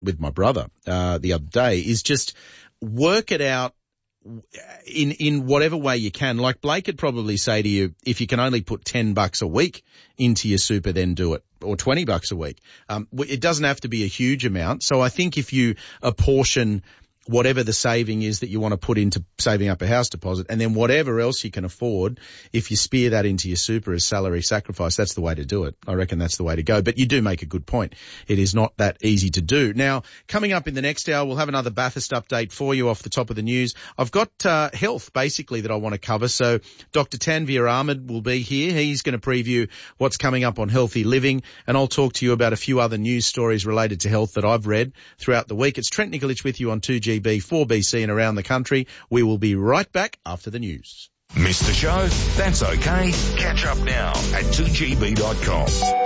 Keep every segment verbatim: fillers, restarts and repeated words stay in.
with my brother uh, the other day, is just work it out in in whatever way you can. Like Blake would probably say to you, if you can only put ten bucks a week into your super, then do it, or twenty bucks a week. Um, it doesn't have to be a huge amount. So I think if you apportion whatever the saving is that you want to put into saving up a house deposit, and then whatever else you can afford, if you spear that into your super as salary sacrifice, that's the way to do it. I reckon that's the way to go. But you do make a good point. It is not that easy to do. Now, coming up in the next hour, we'll have another Bathurst update for you off the top of the news. I've got uh, health, basically, that I want to cover. So Doctor Tanveer Ahmed will be here. He's going to preview what's coming up on healthy living, and I'll talk to you about a few other news stories related to health that I've read throughout the week. It's Trent Nikolic with you on two G B, four B C and around the country. We will be right back after the news. Missed the show? That's okay. Catch up now at two G B dot com.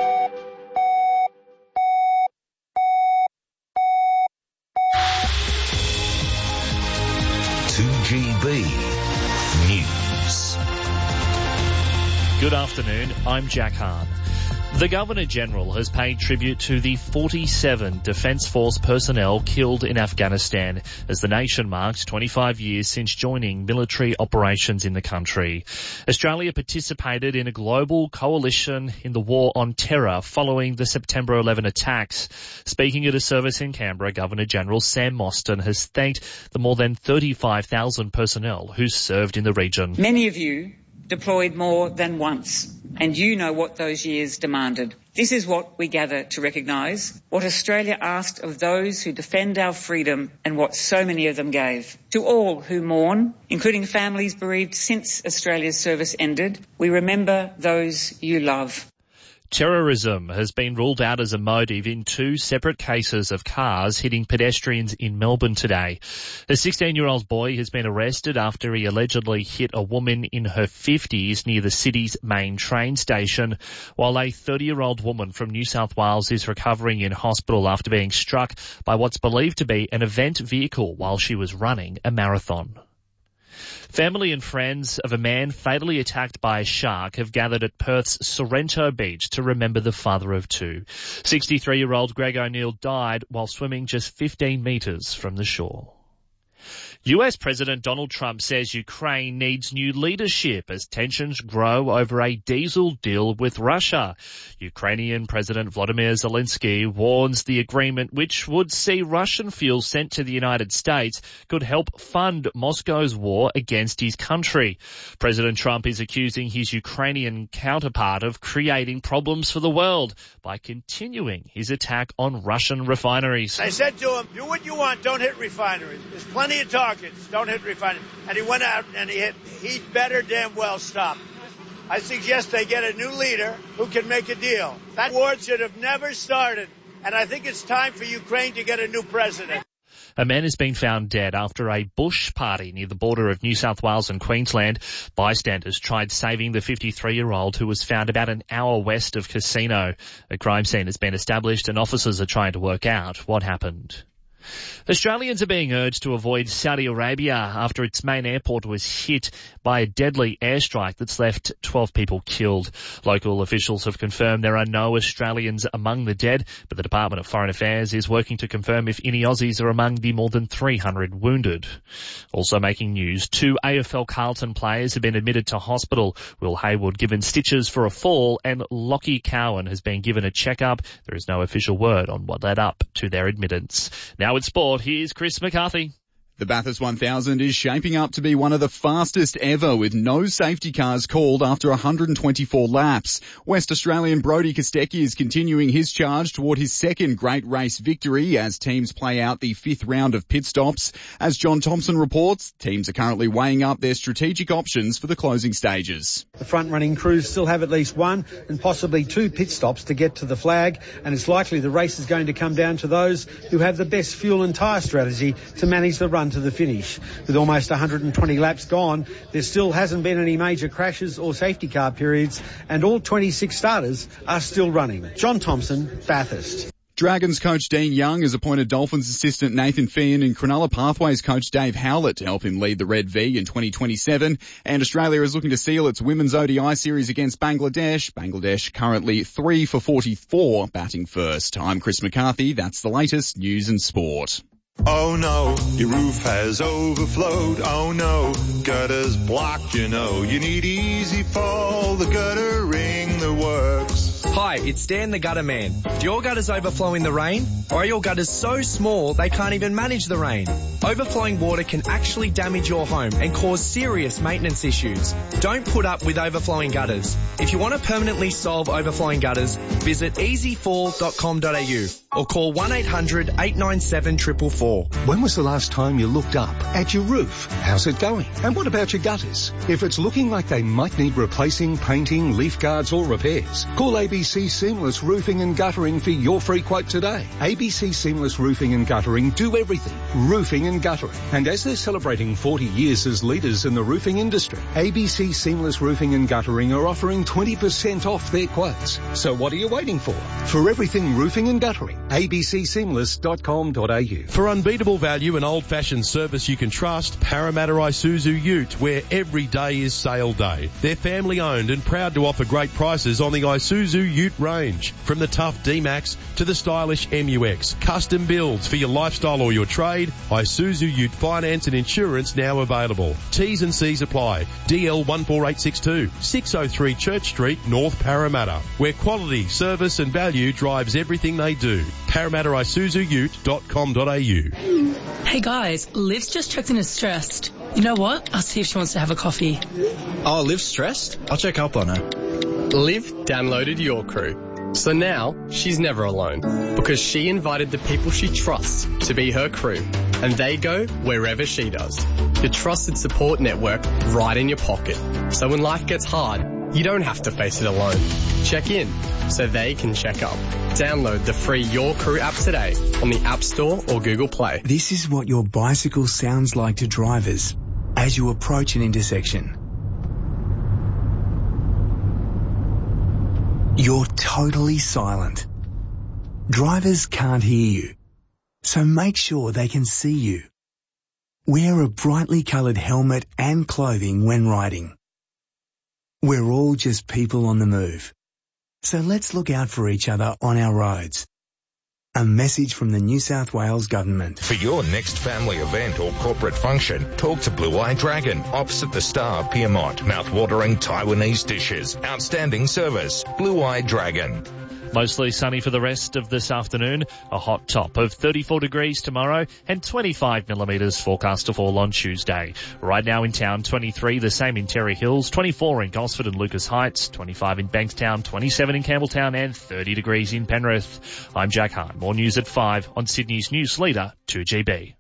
two G B News. Good afternoon, I'm Jack Hahn. The Governor-General has paid tribute to the forty-seven Defence Force personnel killed in Afghanistan as the nation marked twenty-five years since joining military operations in the country. Australia participated in a global coalition in the war on terror following the September eleventh attacks. Speaking at a service in Canberra, Governor-General Sam Mostyn has thanked the more than thirty-five thousand personnel who served in the region. Many of you deployed more than once, and you know what those years demanded. This is what we gather to recognise, what Australia asked of those who defend our freedom and what so many of them gave. To all who mourn, including families bereaved since Australia's service ended, we remember those you love. Terrorism has been ruled out as a motive in two separate cases of cars hitting pedestrians in Melbourne today. A sixteen-year-old boy has been arrested after he allegedly hit a woman in her fifties near the city's main train station, while a thirty-year-old woman from New South Wales is recovering in hospital after being struck by what's believed to be an event vehicle while she was running a marathon. Family and friends of a man fatally attacked by a shark have gathered at Perth's Sorrento Beach to remember the father of two. sixty-three-year-old Greg O'Neill died while swimming just fifteen metres from the shore. U S President Donald Trump says Ukraine needs new leadership as tensions grow over a diesel deal with Russia. Ukrainian President Volodymyr Zelensky warns the agreement, which would see Russian fuel sent to the United States, could help fund Moscow's war against his country. President Trump is accusing his Ukrainian counterpart of creating problems for the world by continuing his attack on Russian refineries. I said to him, do what you want, don't hit refineries. There's plenty of talk. Don't hit refineries. And he went out and he hit, he better damn well stop. I suggest they get a new leader who can make a deal. That war should have never started. And I think it's time for Ukraine to get a new president. A man has been found dead after a bush party near the border of New South Wales and Queensland. Bystanders tried saving the fifty-three-year-old who was found about an hour west of Casino. A crime scene has been established and officers are trying to work out what happened. Australians are being urged to avoid Saudi Arabia after its main airport was hit by a deadly airstrike that's left twelve people killed. Local officials have confirmed there are no Australians among the dead, but the Department of Foreign Affairs is working to confirm if any Aussies are among the more than three hundred wounded. Also making news, two A F L Carlton players have been admitted to hospital. Will Hayward given stitches for a fall and Lockie Cowan has been given a checkup. There is no official word on what led up to their admittance. Now it's sport. Here's Chris McCarthy. The Bathurst one thousand is shaping up to be one of the fastest ever, with no safety cars called after one hundred twenty-four laps. West Australian Brodie Kostecki is continuing his charge toward his second great race victory as teams play out the fifth round of pit stops. As John Thompson reports, teams are currently weighing up their strategic options for the closing stages. The front-running crews still have at least one and possibly two pit stops to get to the flag, and it's likely the race is going to come down to those who have the best fuel and tyre strategy to manage the run to the finish. With almost one hundred twenty laps gone, there still hasn't been any major crashes or safety car periods, and all twenty-six starters are still running. John Thompson, Bathurst. Dragons coach Dean Young has appointed Dolphins assistant Nathan Finn and Cronulla Pathways coach Dave Howlett to help him lead the Red V in twenty twenty-seven. And Australia is looking to seal its women's O D I series against Bangladesh. Bangladesh currently three for forty-four, batting first. I'm Chris McCarthy. That's the latest news and sport. Oh no, your roof has overflowed. Oh no, gutters blocked, you know. You need Easy Fall, the guttering that works. Hi, it's Dan the Gutter Man. Do your gutters overflow in the rain? Or are your gutters so small they can't even manage the rain? Overflowing water can actually damage your home and cause serious maintenance issues. Don't put up with overflowing gutters. If you want to permanently solve overflowing gutters, visit easy fall dot com dot a u or call one eight hundred eight nine seven four four four. When was the last time you looked up at your roof? How's it going? And what about your gutters? If it's looking like they might need replacing, painting, leaf guards or repairs, call A B C Seamless Roofing and Guttering for your free quote today. A B C Seamless Roofing and Guttering do everything. Roofing and guttering. And as they're celebrating forty years as leaders in the roofing industry, A B C Seamless Roofing and Guttering are offering twenty percent off their quotes. So what are you waiting for? For everything roofing and guttering, a b c seamless dot com dot a u. For unbeatable value and old-fashioned service you can trust, Parramatta Isuzu Ute, where every day is sale day. They're family-owned and proud to offer great prices on the Isuzu Ute range. From the tough D-Max to the stylish M U X. Custom builds for your lifestyle or your trade. Isuzu Ute finance and insurance now available. T's and C's apply. D L one four eight six two, six oh three Church Street, North Parramatta, where quality, service and value drives everything they do. Parramatta Isuzu Ute dot com dot a u. Hey guys, Liv's just checked in as stressed. You know what? I'll see if she wants to have a coffee. Oh, Liv's stressed? I'll check up on her. Liv downloaded Your Crew. So now she's never alone because she invited the people she trusts to be her crew and they go wherever she does. Your trusted support network right in your pocket. So when life gets hard, you don't have to face it alone. Check in so they can check up. Download the free Your Crew app today on the App Store or Google Play. This is what your bicycle sounds like to drivers as you approach an intersection. You're totally silent. Drivers can't hear you, so make sure they can see you. Wear a brightly coloured helmet and clothing when riding. We're all just people on the move, so let's look out for each other on our roads. A message from the New South Wales Government. For your next family event or corporate function, talk to Blue Eye Dragon, opposite the Star Piermont. Mouth-watering Taiwanese dishes. Outstanding service. Blue Eye Dragon. Mostly sunny for the rest of this afternoon. A hot top of thirty-four degrees tomorrow and twenty-five millimetres forecast to fall on Tuesday. Right now in town, twenty-three, the same in Terry Hills, twenty-four in Gosford and Lucas Heights, twenty-five in Bankstown, twenty-seven in Campbelltown and thirty degrees in Penrith. I'm Jack Hahn. More news at five on Sydney's news leader, two G B.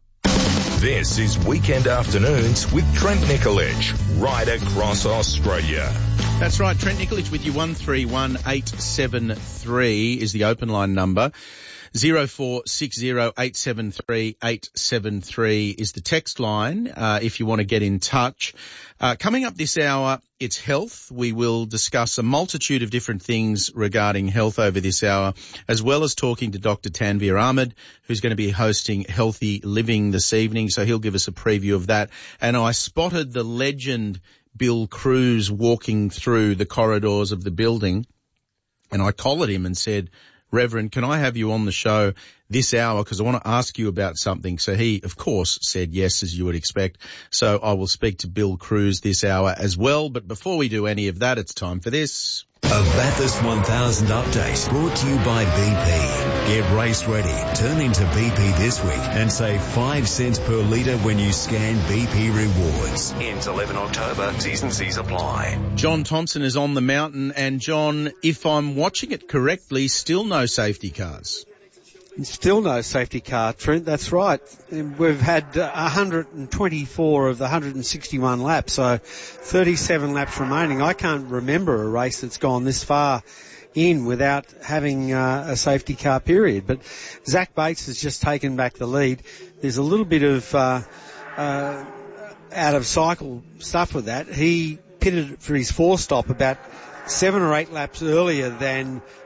This is Weekend Afternoons with Trent Nicolich, right across Australia. That's right, Trent Nicolich with you. one three one eight seven three is the open line number. zero four six zero eight seven three eight seven three is the text line uh, if you want to get in touch. Uh, coming up this hour, it's health. We will discuss a multitude of different things regarding health over this hour, as well as talking to Doctor Tanveer Ahmed, who's going to be hosting Healthy Living this evening. So he'll give us a preview of that. And I spotted the legend Bill Cruz walking through the corridors of the building, and I collared him and said, Reverend, can I have you on the show this hour because I want to ask you about something? So he, of course, said yes, as you would expect. So I will speak to Bill Cruz this hour as well. But before we do any of that, it's time for this. A Bathurst one thousand update brought to you by B P. Get race ready. Turn into B P this week and save five cents per litre when you scan B P Rewards. Ends eleven October. T's and C's apply. John Thompson is on the mountain. And John, if I'm watching it correctly, still no safety cars. Still no safety car, Trent, that's right. We've had uh, one hundred twenty-four of the one hundred sixty-one laps, so thirty-seven laps remaining. I can't remember a race that's gone this far in without having uh, a safety car period. But Zach Bates has just taken back the lead. There's a little bit of uh, uh, out of cycle stuff with that. He pitted for his four stop about seven or eight laps earlier than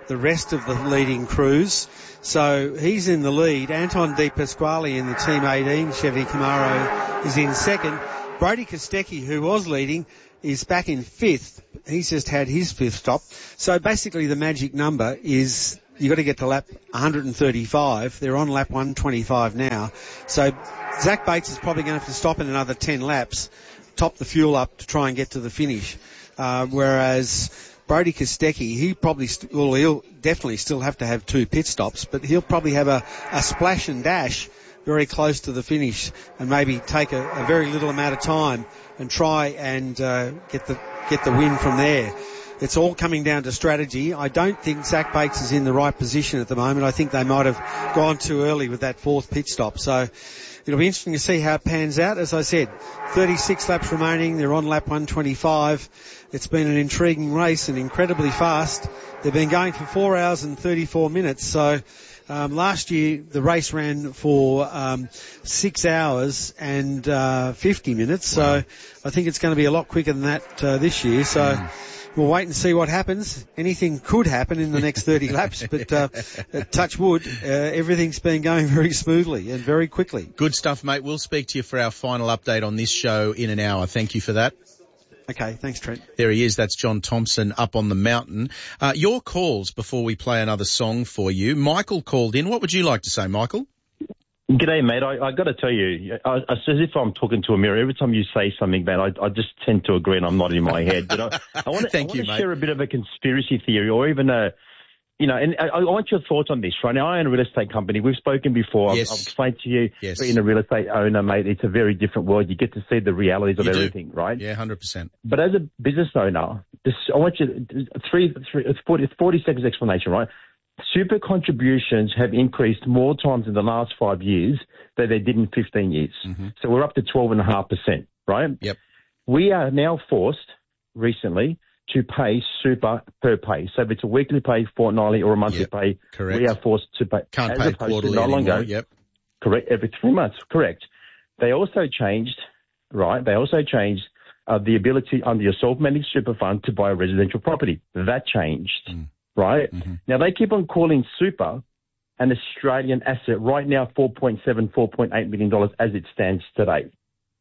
the rest of the leading crews. So he's in the lead. Anton De Pasquale in the Team eighteen Chevy Camaro is in second. Brody Kostecki, who was leading, is back in fifth. He's just had his fifth stop. So basically the magic number is you've got to get to lap one thirty-five. They're on lap one twenty-five now. So Zach Bates is probably going to have to stop in another ten laps, top the fuel up to try and get to the finish. Uh, whereas Brody Kostecki, he probably, st- well, he'll definitely still have to have two pit stops, but he'll probably have a, a splash and dash very close to the finish and maybe take a, a very little amount of time and try and uh, get the get the win from there. It's all coming down to strategy. I don't think Zach Bates is in the right position at the moment. I think they might have gone too early with that fourth pit stop. So it'll be interesting to see how it pans out. As I said, thirty-six laps remaining. They're on lap one twenty-five. It's been an intriguing race and incredibly fast. They've been going for four hours and thirty-four minutes. So um, last year the race ran for um, six hours and uh, fifty minutes. So wow. I think it's going to be a lot quicker than that uh, this year. So mm. we'll wait and see what happens. Anything could happen in the next thirty laps, but uh, touch wood, uh, everything's been going very smoothly and very quickly. Good stuff, mate. We'll speak to you for our final update on this show in an hour. Thank you for that. Okay, thanks, Trent. There he is. That's John Thompson up on the mountain. Uh, your calls before we play another song for you. Michael called in. What would you like to say, Michael? G'day, mate. I, I got to tell you, I, it's as if I'm talking to a mirror. Every time you say something, man, I, I just tend to agree and I'm not in my head. But I, I want to, Thank I want you, to mate. share a bit of a conspiracy theory or even a, you know, and I, I want your thoughts on this, right? Now, I own a real estate company. We've spoken before. Yes. I've, I've explained to you, Yes. being a real estate owner, mate, it's a very different world. You get to see the realities of You do. everything, right? Yeah, one hundred percent. But as a business owner, this, I want you, three, three, it's forty, it's forty seconds explanation, right? Super contributions have increased more times in the last five years than they did in fifteen years. Mm-hmm. So we're up to twelve point five percent, right? Yep. We are now forced recently to pay super per pay. So if it's a weekly pay, fortnightly or a monthly Yep. pay, Correct. we are forced to pay. Can't as pay opposed to quarterly not long anymore. ago. Yep. Correct. Every three months. Correct. They also changed, right? They also changed uh, the ability under your self-managed super fund to buy a residential property. That changed, Mm. right? Mm-hmm. Now they keep on calling super an Australian asset. Right now, four point seven, four point eight million dollars as it stands today.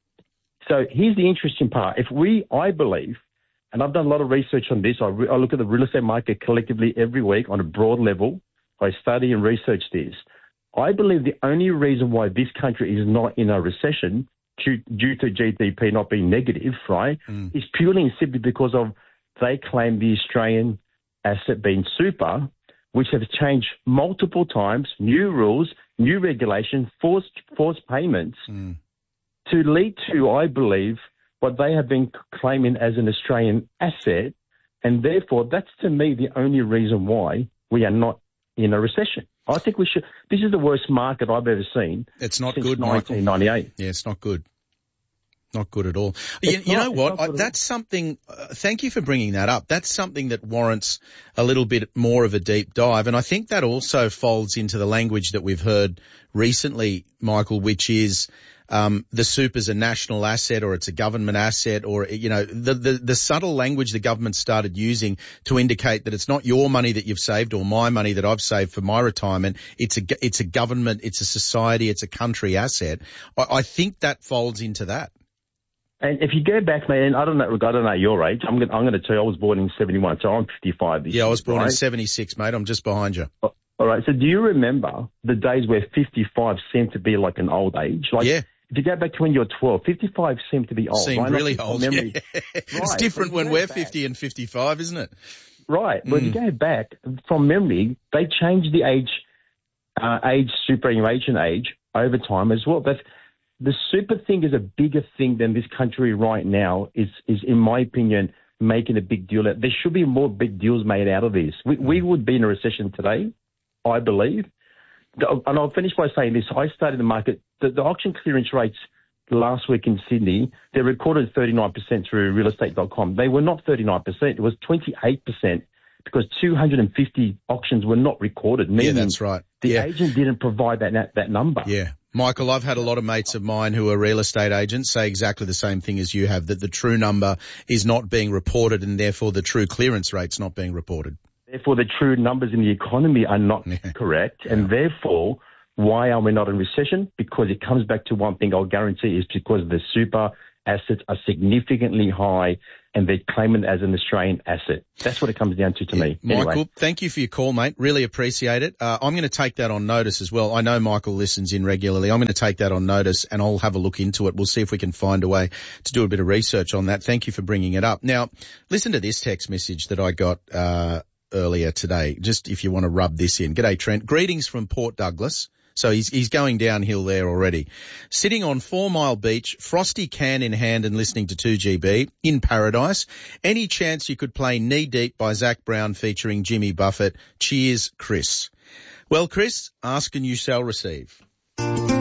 So here's the interesting part. If we, I believe, and I've done a lot of research on this. I, re- I look at the real estate market collectively every week on a broad level. I study and research this. I believe the only reason why this country is not in a recession due, due to G D P not being negative, right, Mm. is purely and simply because of they claim the Australian asset being super, which has changed multiple times, new rules, new regulations, forced, forced payments Mm. to lead to, I believe, what they have been claiming as an Australian asset, and therefore that's to me the only reason why we are not in a recession. I think we should. This is the worst market I've ever seen. It's not since good, Michael. nineteen ninety-eight. Yeah, it's not good. Not good at all. You, It's you not- know it's what? not I, good at that's something, uh, thank you for bringing that up. That's something that warrants a little bit more of a deep dive. And I think that also folds into the language that we've heard recently, Michael, which is um, the super's a national asset or it's a government asset or, you know, the, the, the subtle language the government started using to indicate that it's not your money that you've saved or my money that I've saved for my retirement. It's a, it's a government, it's a society, it's a country asset. I, I think that folds into that. And if you go back, man, I don't know, look, I don't know your age. I'm going, I'm going to tell you, I was born in seventy-one, so I'm fifty-five this Yeah, I year, was born right? in seventy-six, mate. I'm just behind you. All right. So do you remember the days where fifty-five seemed to be like an old age? Like, Yeah. If you go back to when you were twelve, fifty-five seemed to be old. Seemed right? really Not old. Memory. Yeah. It's Right. different But when you we're go back- fifty and fifty-five, isn't it? Right. But if you Mm. go back from memory, they changed the age, uh, age superannuation age over time as well. But the super thing is a bigger thing than this country right now is, is in my opinion, making a big deal. There should be more big deals made out of this. We, we would be in a recession today, I believe. And I'll finish by saying this. I studied the market. The, the auction clearance rates last week in Sydney, they recorded thirty-nine percent through real estate dot com. They were not thirty-nine percent. It was twenty-eight percent because two hundred fifty auctions were not recorded. Yeah, that's right. The Yeah. agent didn't provide that, that, that number. Yeah. Michael, I've had a lot of mates of mine who are real estate agents say exactly the same thing as you have, that the true number is not being reported and therefore the true clearance rate's not being reported. Therefore, the true numbers in the economy are not Yeah. correct. And therefore, why are we not in recession? Because it comes back to one thing I'll guarantee is because the super assets are significantly high and they're claiming it as an Australian asset. That's what it comes down to to Yeah. me. Michael, Anyway. thank you for your call, mate. Really appreciate it. Uh, I'm going to take that on notice as well. I know Michael listens in regularly. I'm going to take that on notice and I'll have a look into it. We'll see if we can find a way to do a bit of research on that. Thank you for bringing it up. Now, listen to this text message that I got uh earlier today, just if you want to rub this in. G'day, Trent. Greetings from Port Douglas. So he's he's going downhill there already. Sitting on Four Mile Beach, frosty can in hand and listening to two G B in paradise. Any chance you could play Knee Deep by Zach Brown featuring Jimmy Buffett? Cheers, Chris. Well, Chris, ask and you shall receive.